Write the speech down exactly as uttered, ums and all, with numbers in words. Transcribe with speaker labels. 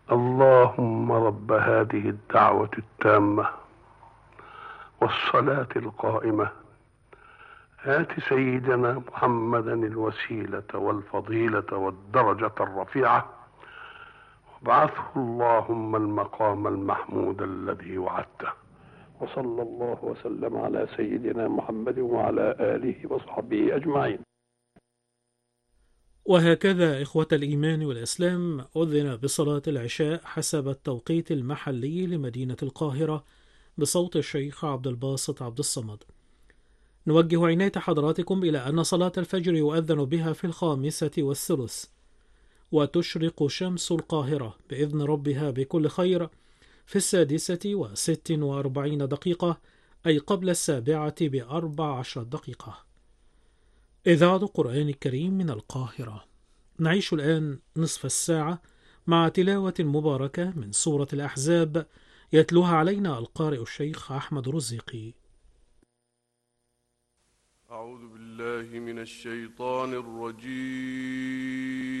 Speaker 1: اللهم رب هذه الدعوة التامة والصلاة القائمة آت سيدنا محمدا الوسيلة والفضيلة والدرجة الرفيعة وابعثه اللهم المقام المحمود الذي وعدته. وصلى الله وسلم على سيدنا محمد وعلى آله وصحبه أجمعين.
Speaker 2: وهكذا إخوة الإيمان والإسلام أذن بصلاة العشاء حسب التوقيت المحلي لمدينة القاهرة بصوت الشيخ عبد الباسط عبد الصمد. نوجه عناية حضراتكم إلى أن صلاة الفجر يؤذن بها في الخامسة والثلث، وتشرق شمس القاهرة بإذن ربها بكل خير في السادسة وست وأربعين دقيقة، أي قبل السابعة بأربع عشر دقيقة. إذاعة قرآن الكريم من القاهرة. نعيش الآن نصف الساعة مع تلاوة مباركة من سورة الأحزاب يتلوها علينا القارئ الشيخ أحمد رزيقي.
Speaker 3: أعوذ بالله من الشيطان الرجيم.